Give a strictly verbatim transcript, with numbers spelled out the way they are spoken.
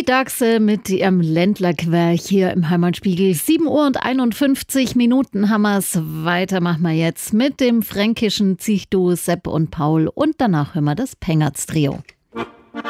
Die Dachse mit ihrem Ländlerquerch hier im Heimatspiegel. sieben Uhr und einundfünfzig Minuten haben wir's. Weiter machen wir jetzt mit dem fränkischen Zichdu Sepp und Paul und danach hören wir das Pengertz Trio.